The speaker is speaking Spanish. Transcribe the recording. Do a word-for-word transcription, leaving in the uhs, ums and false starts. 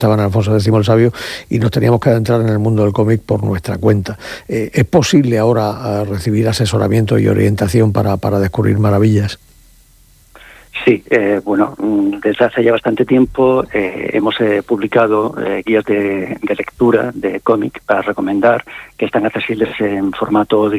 estaban Alfonso X el Sabio y nos teníamos que adentrar en el mundo del cómic por nuestra cuenta. Eh, ¿Es posible ahora recibir asesoramiento y orientación para, para descubrir maravillas? Sí, eh, bueno, desde hace ya bastante tiempo eh, hemos eh, publicado eh, guías de, de lectura de cómic para recomendar, que están accesibles en formato digital